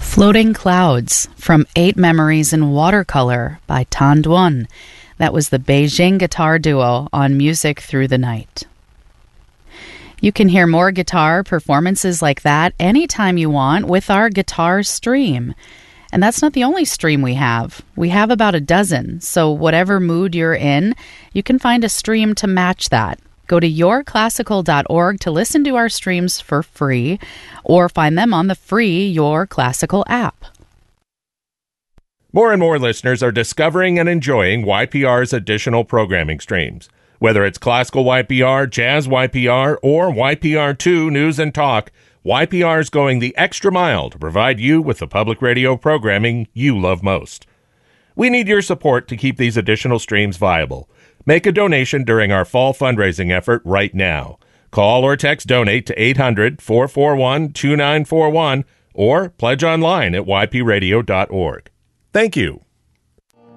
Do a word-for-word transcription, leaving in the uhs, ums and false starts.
Floating Clouds from Eight Memories in Watercolor by Tan Duan. That was the Beijing guitar duo on Music Through the Night. You can hear more guitar performances like that anytime you want with our guitar stream. And that's not the only stream we have. We have about a dozen, so whatever mood you're in, you can find a stream to match that. Go to your classical dot org to listen to our streams for free, or find them on the free Your Classical app. More and more listeners are discovering and enjoying Y P R's additional programming streams. Whether it's Classical Y P R, Jazz Y P R, or Y P R two News and Talk, Y P R is going the extra mile to provide you with the public radio programming you love most. We need your support to keep these additional streams viable. Make a donation during our fall fundraising effort right now. Call or text donate to eight hundred, four four one, two nine four one or pledge online at y p radio dot org. Thank you.